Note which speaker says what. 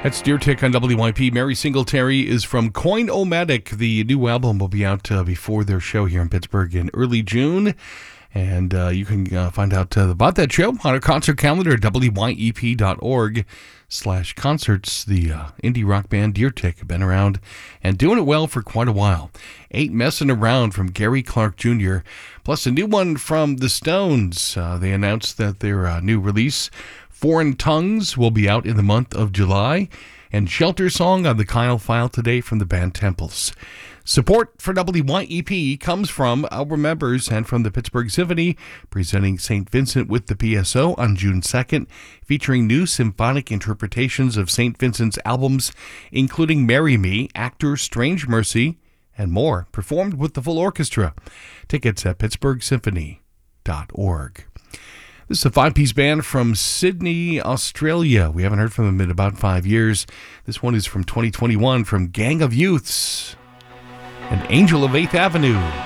Speaker 1: That's Deer Tick on WYP. Mary Singletary is from Coin-O-Matic. The new album will be out before their show here in Pittsburgh in early June. And you can find out about that show on our concert calendar at wyep.org/concerts. The indie rock band Deer Tick have been around and doing it well for quite a while. Ain't Messing Around from Gary Clark Jr., plus a new one from the Stones. They announced that their new release, Foreign Tongues, will be out in the month of July. And Shelter Song on the Kyle File today from the band Temples. Support for WYEP comes from our members and from the Pittsburgh Symphony, presenting St. Vincent with the PSO on June 2nd, featuring new symphonic interpretations of St. Vincent's albums, including Marry Me, Actor, Strange Mercy, and more, performed with the full orchestra. Tickets at pittsburghsymphony.org. This is a five-piece band from Sydney, Australia. We haven't heard from them in about 5 years. This one is from 2021 from Gang of Youths, an Angel of 8th Avenue.